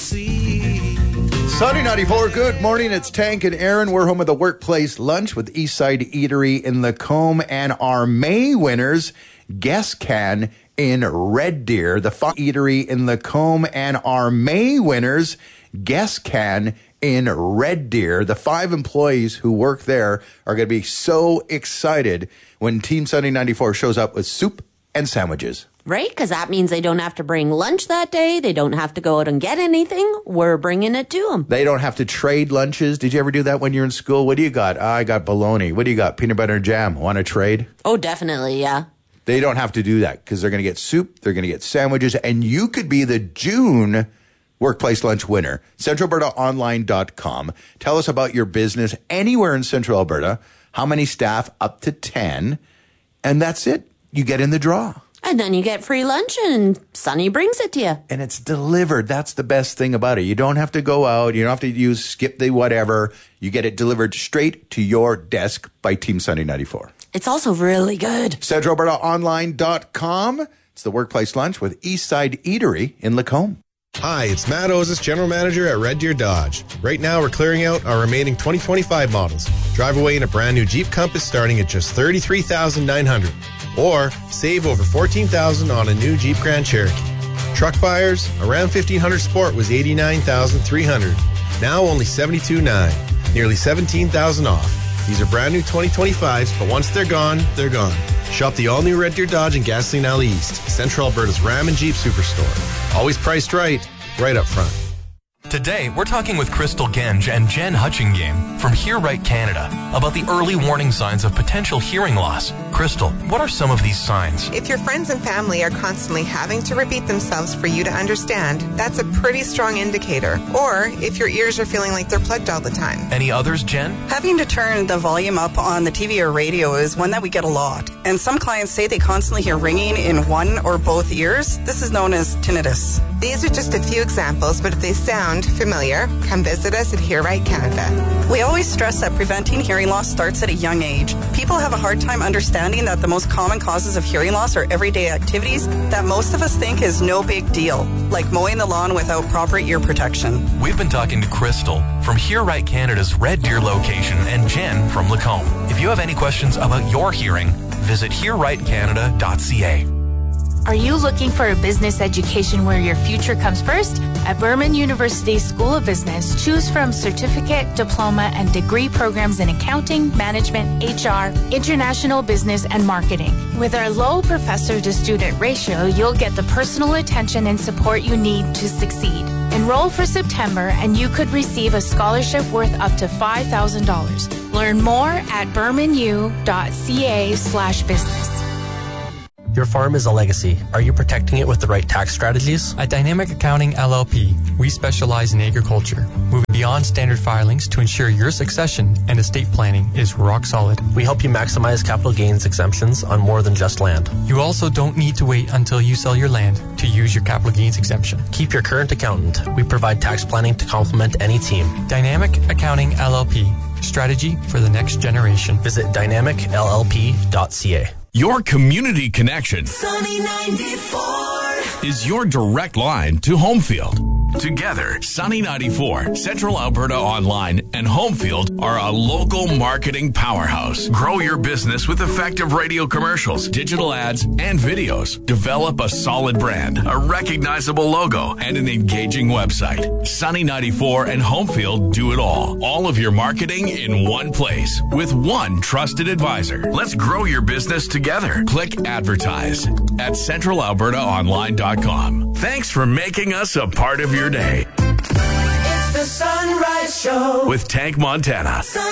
see. Sunny 94, good morning. It's Tank and Aaron. We're home with a workplace lunch with Eastside Eatery in Lacombe, and our May winners, Guest Can in Red Deer. The fun eatery in Lacombe, and our May winners, Guest Can in Red Deer. The 5 employees who work there are going to be so excited when Team Sunny 94 shows up with soup and sandwiches. Right, because that means they don't have to bring lunch that day. They don't have to go out and get anything. We're bringing it to them. They don't have to trade lunches. Did you ever do that when you're in school? What do you got? I got bologna. What do you got? Peanut butter and jam. Want to trade? Oh, definitely, yeah. They don't have to do that because they're going to get soup. They're going to get sandwiches. And you could be the June workplace lunch winner. CentralAlbertaOnline.com. Tell us about your business anywhere in Central Alberta. How many staff? Up to 10. And that's it. You get in the draw. And then you get free lunch and Sunny brings it to you. And it's delivered. That's the best thing about it. You don't have to go out. You don't have to use skip the whatever. You get it delivered straight to your desk by Team Sunny 94. It's also really good. CentralAlbertaOnline.com. It's the workplace lunch with Eastside Eatery in Lacombe. Hi, it's Matt Ozis, General Manager at Red Deer Dodge. Right now, we're clearing out our remaining 2025 models. Drive away in a brand new Jeep Compass starting at just $33,900. Or save over $14,000 on a new Jeep Grand Cherokee. Truck buyers, a Ram 1500 Sport was $89,300. Now only $72,900. Nearly $17,000 off. These are brand new 2025s, but once they're gone, they're gone. Shop the all-new Red Deer Dodge and Gasoline Alley East, Central Alberta's Ram and Jeep Superstore. Always priced right up front. Today, we're talking with Crystal Genge and Jen Hutchingame from Hear Right Canada about the early warning signs of potential hearing loss. Crystal, what are some of these signs? If your friends and family are constantly having to repeat themselves for you to understand, that's a pretty strong indicator. Or if your ears are feeling like they're plugged all the time. Any others, Jen? Having to turn the volume up on the TV or radio is one that we get a lot. And some clients say they constantly hear ringing in one or both ears. This is known as tinnitus. These are just a few examples, but if they sound familiar, come visit us at Hear Right Canada. We always stress that preventing hearing loss starts at a young age. People have a hard time understanding that the most common causes of hearing loss are everyday activities that most of us think is no big deal, like mowing the lawn without proper ear protection. We've been talking to Crystal from Hear Right Canada's Red Deer location and Jen from Lacombe. If you have any questions about your hearing, visit hearrightcanada.ca. Are you looking for a business education where your future comes first? At Burman University School of Business, choose from certificate, diploma, and degree programs in accounting, management, HR, international business, and marketing. With our low professor-to-student ratio, you'll get the personal attention and support you need to succeed. Enroll for September, and you could receive a scholarship worth up to $5,000. Learn more at burmanu.ca/business. Your farm is a legacy. Are you protecting it with the right tax strategies? At Dynamic Accounting LLP, we specialize in agriculture, moving beyond standard filings to ensure your succession and estate planning is rock solid. We help you maximize capital gains exemptions on more than just land. You also don't need to wait until you sell your land to use your capital gains exemption. Keep your current accountant. We provide tax planning to complement any team. Dynamic Accounting LLP, strategy for the next generation. Visit dynamicllp.ca. Your community connection Sunny 94 is your direct line to Homefield. Together, Sunny 94, Central Alberta Online, and Homefield are a local marketing powerhouse. Grow your business with effective radio commercials, digital ads, and videos. Develop a solid brand, a recognizable logo, and an engaging website. Sunny 94 and Homefield do it all. All of your marketing in one place with one trusted advisor. Let's grow your business together. Click advertise at centralalbertaonline.com. Thanks for making us a part of your day. It's the Sunrise Show with Tank Montana.